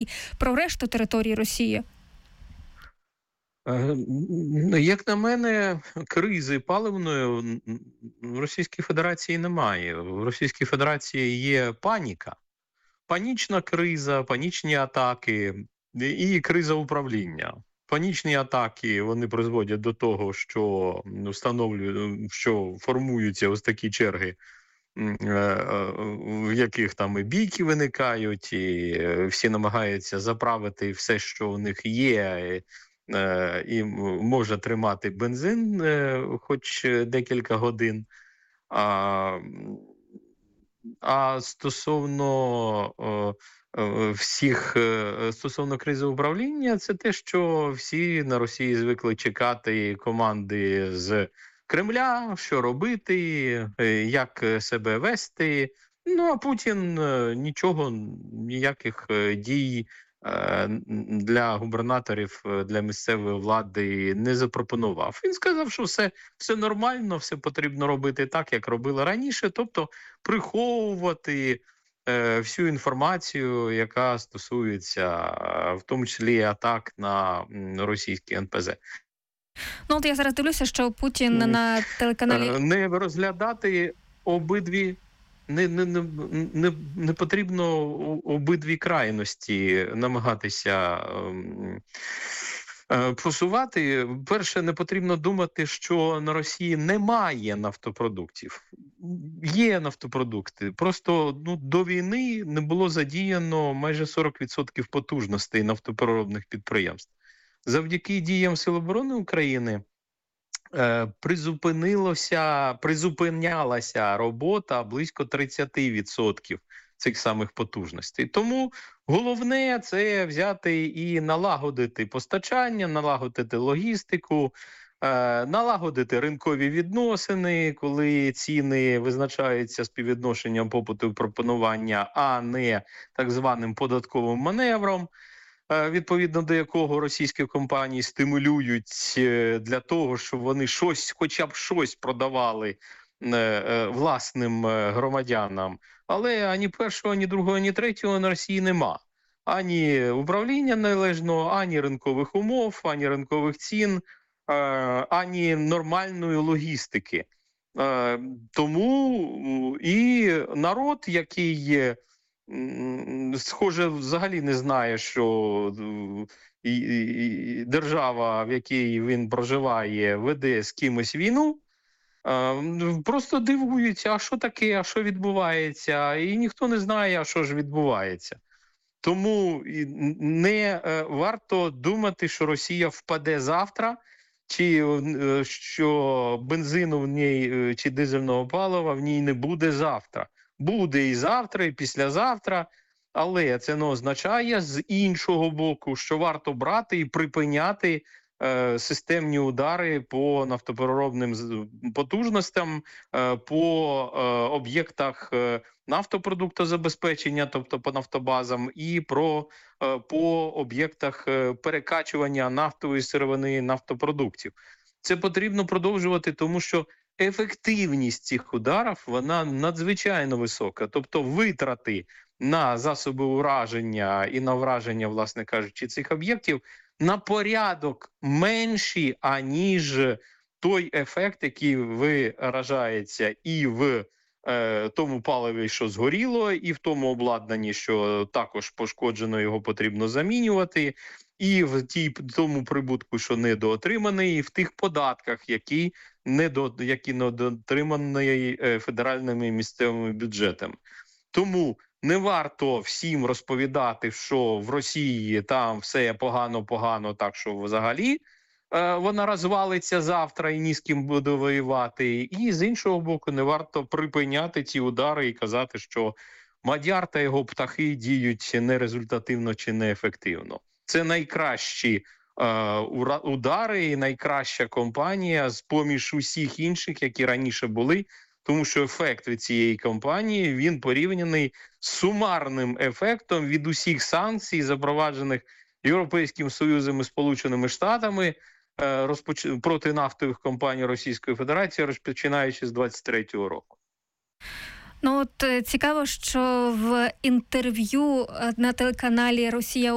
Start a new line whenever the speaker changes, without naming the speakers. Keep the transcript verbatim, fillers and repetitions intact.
про решту території Росії?
Як на мене, кризи паливної в Російській Федерації немає. В Російській Федерації є паніка. Панічна криза, панічні атаки і криза управління. Панічні атаки, вони призводять до того, що встановлюють, що формуються ось такі черги, в яких там і бійки виникають, і всі намагаються заправити все, що у них є, і може тримати бензин хоч декілька годин. А, а стосовно всіх, стосовно кризи управління, це те, що всі на Росії звикли чекати команди з Кремля, що робити, як себе вести. Ну, а Путін нічого, ніяких дій для губернаторів, для місцевої влади не запропонував. Він сказав, що все, все нормально, все потрібно робити так, як робили раніше, тобто приховувати е, всю інформацію, яка стосується в тому числі атак на російські ен пе зет.
Ну, от я зараз дивлюся, що Путін на телеканалі...
Не розглядати обидві Не, не, не, не, не потрібно обидві крайності намагатися е, посувати. Перше, не потрібно думати, що на Росії немає нафтопродуктів. Є нафтопродукти. Просто ну, до війни не було задіяно майже сорок відсотків потужностей нафтопереробних підприємств. Завдяки діям Сил оборони України Призупинилося, призупинялася робота близько тридцять відсотків цих самих потужностей. Тому головне – це взяти і налагодити постачання, налагодити логістику, е, налагодити ринкові відносини, коли ціни визначаються співвідношенням попиту і пропонування, а не так званим податковим маневром, відповідно до якого російські компанії стимулюють для того, щоб вони щось, хоча б щось продавали власним громадянам. Але ані першого, ані другого, ані третього на Росії нема. Ані управління належного, ані ринкових умов, ані ринкових цін, ані нормальної логістики. Тому і народ, який є, схоже, взагалі не знає, що і, і, держава, в якій він проживає, веде з кимось війну. Просто дивуються, а що таке, а що відбувається, і ніхто не знає, а що ж відбувається. Тому не варто думати, що Росія впаде завтра, чи що бензину в ній, чи дизельного палива в ній не буде завтра. Буде і завтра, і післязавтра, але це не означає з іншого боку, що варто брати і припиняти е, системні удари по нафтопереробним потужностям, е, по е, об'єктах е, нафтопродуктозабезпечення, тобто по нафтобазам, і про, е, по об'єктах е, перекачування нафтової сировини, нафтопродуктів. Це потрібно продовжувати, тому що ефективність цих ударів, вона надзвичайно висока. Тобто витрати на засоби ураження і на враження, власне кажучи, цих об'єктів на порядок менші, аніж той ефект, який виражається і в е, тому паливі, що згоріло, і в тому обладнанні, що також пошкоджено, його потрібно замінювати, і в тій, тому прибутку, що недоотриманий, і в тих податках, які недо, які недоотримані федеральними і місцевими бюджетами. Тому не варто всім розповідати, що в Росії там все погано-погано, так що взагалі е, вона розвалиться завтра і ні з ким буде воювати. І з іншого боку, не варто припиняти ці удари і казати, що Мадяр та його птахи діють нерезультативно чи неефективно. Це найкращі е, удари і найкраща компанія з-поміж усіх інших, які раніше були, тому що ефект від цієї кампанії, він порівняний з сумарним ефектом від усіх санкцій, запроваджених Європейським Союзом і Сполученими Штатами е, розпоч... проти нафтових компаній Російської Федерації, розпочинаючи з двадцять третього року.
Ну от цікаво, що в інтерв'ю на телеканалі «Росія